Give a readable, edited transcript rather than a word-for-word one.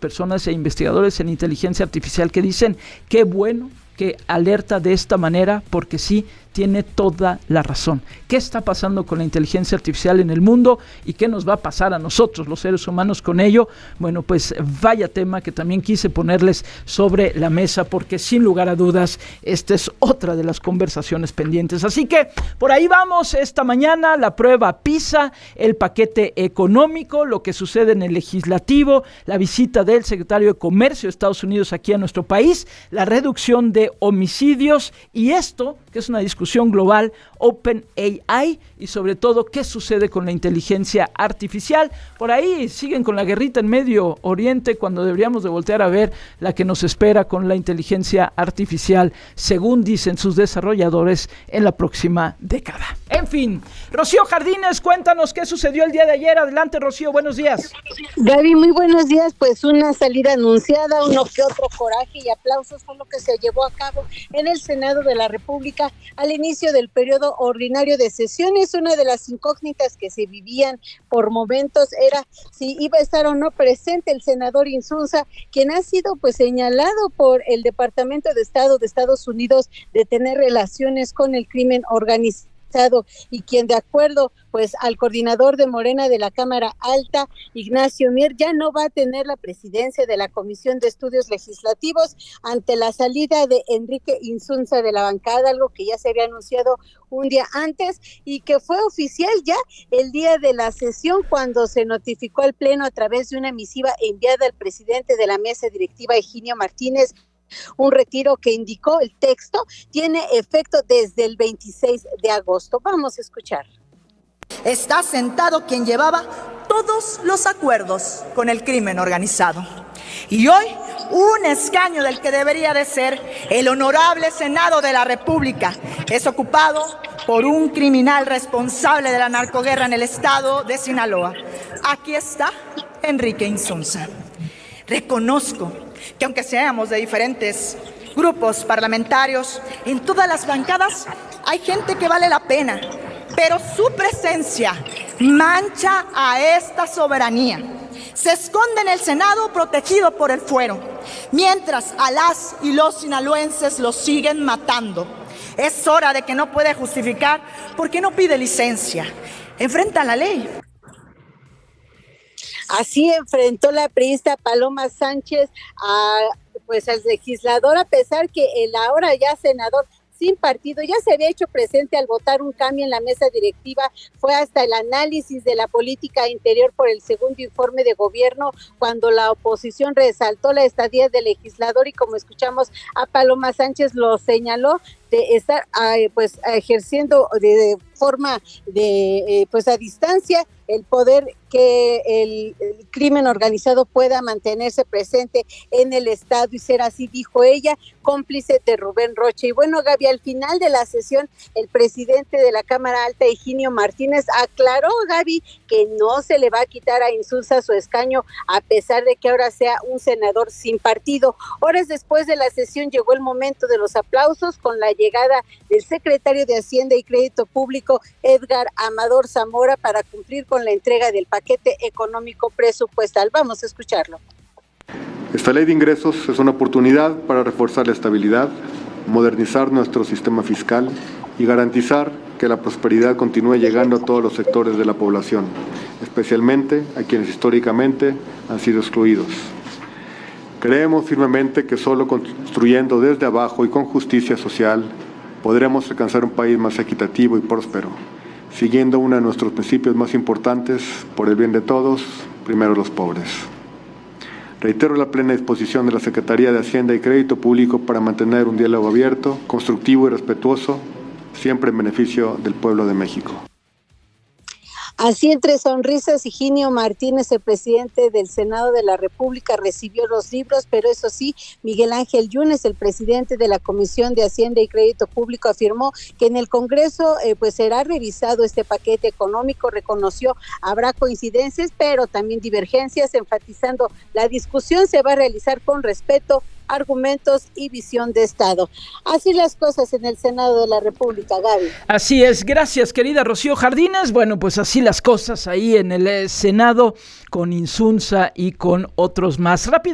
personas e investigadores en inteligencia artificial que dicen qué bueno que alerta de esta manera, porque sí, tiene toda la razón. ¿Qué está pasando con la inteligencia artificial en el mundo y qué nos va a pasar a nosotros, los seres humanos, con ello? Bueno, pues vaya tema que también quise ponerles sobre la mesa, porque sin lugar a dudas, esta es otra de las conversaciones pendientes. Así que por ahí vamos esta mañana, la prueba PISA, el paquete económico, lo que sucede en el legislativo, la visita del secretario de Comercio de Estados Unidos aquí a nuestro país, la reducción de homicidios y esto, que es una discusión global, OpenAI, y sobre todo qué sucede con la inteligencia artificial. Por ahí siguen con la guerrita en Medio Oriente, cuando deberíamos de voltear a ver la que nos espera con la inteligencia artificial, según dicen sus desarrolladores, en la próxima década. En fin, Rocío Jardines, cuéntanos qué sucedió el día de ayer. Adelante, Rocío, buenos días. Gaby, muy buenos días. Pues una salida anunciada, uno que otro coraje y aplausos fue lo que se llevó a cabo en el Senado de la República al inicio del periodo ordinario de sesiones. Una de las incógnitas que se vivían por momentos era si iba a estar o no presente el senador Insunza, quien ha sido pues señalado por el Departamento de Estado de Estados Unidos de tener relaciones con el crimen organizado, y quien, de acuerdo pues al coordinador de Morena de la Cámara Alta, Ignacio Mier, ya no va a tener la presidencia de la Comisión de Estudios Legislativos ante la salida de Enrique Insunza de la bancada, algo que ya se había anunciado un día antes y que fue oficial ya el día de la sesión, cuando se notificó al Pleno a través de una misiva enviada al presidente de la mesa directiva, Higinio Martínez. Un retiro que, indicó el texto, tiene efecto desde el 26 de agosto. Vamos a escuchar. Está sentado quien llevaba todos los acuerdos con el crimen organizado. Y hoy, un escaño del que debería de ser el honorable Senado de la República es ocupado por un criminal responsable de la narcoguerra en el estado de Sinaloa. Aquí está Enrique Insunza. Reconozco que aunque seamos de diferentes grupos parlamentarios, en todas las bancadas hay gente que vale la pena, pero su presencia mancha a esta soberanía. Se esconde en el Senado protegido por el fuero, mientras a las y los sinaloenses los siguen matando. Es hora de que no puede justificar porque no pide licencia. Enfrenta la ley. Así enfrentó la priista Paloma Sánchez al legislador, a pesar que el ahora ya senador sin partido ya se había hecho presente al votar un cambio en la mesa directiva. Fue hasta el análisis de la política interior por el segundo informe de gobierno cuando la oposición resaltó la estadía del legislador, y como escuchamos a Paloma Sánchez, lo señaló de estar ejerciendo de forma de a distancia el poder que el crimen organizado pueda mantenerse presente en el estado y ser, así dijo ella, cómplice de Rubén Rocha. Y bueno, Gaby, al final de la sesión, el presidente de la Cámara Alta, Higinio Martínez, aclaró, Gaby, que no se le va a quitar a Insunza su escaño, a pesar de que ahora sea un senador sin partido. Horas después de la sesión llegó el momento de los aplausos, con la llegada del secretario de Hacienda y Crédito Público, Edgar Amador Zamora, para cumplir con la entrega del paquete económico presupuestal. Vamos a escucharlo. Esta ley de ingresos es una oportunidad para reforzar la estabilidad, modernizar nuestro sistema fiscal y garantizar que la prosperidad continúe llegando a todos los sectores de la población, especialmente a quienes históricamente han sido excluidos. Creemos firmemente que solo construyendo desde abajo y con justicia social podremos alcanzar un país más equitativo y próspero, siguiendo uno de nuestros principios más importantes: por el bien de todos, primero los pobres. Reitero la plena disposición de la Secretaría de Hacienda y Crédito Público para mantener un diálogo abierto, constructivo y respetuoso, siempre en beneficio del pueblo de México. Así, entre sonrisas, Higinio Martínez, el presidente del Senado de la República, recibió los libros, pero eso sí, Miguel Ángel Yunes, el presidente de la Comisión de Hacienda y Crédito Público, afirmó que en el Congreso será revisado este paquete económico. Reconoció habrá coincidencias, pero también divergencias, enfatizando la discusión se va a realizar con respeto, argumentos y visión de Estado. Así las cosas en el Senado de la República, Gaby. Así es, gracias querida Rocío Jardines. Bueno, pues así las cosas ahí en el Senado con Insunza y con otros más. Rápido.